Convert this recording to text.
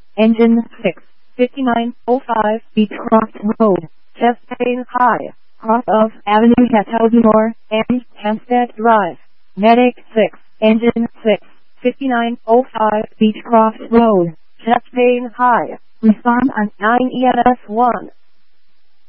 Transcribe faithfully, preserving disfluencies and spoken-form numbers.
Engine six, fifty-nine oh five Beechcroft Road, Chastain High, cross of Avenue Hataudenor and Hampstead Drive. Medic six, Engine six, fifty-nine oh five Beechcroft Road, Chastain High. Respond on nine E M S one.